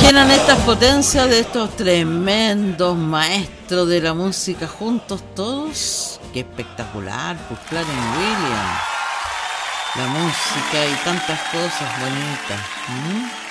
imaginan estas potencias de estos tremendos maestros de la música juntos todos? ¡Qué espectacular! Pues Clarence Williams, la música y tantas cosas bonitas.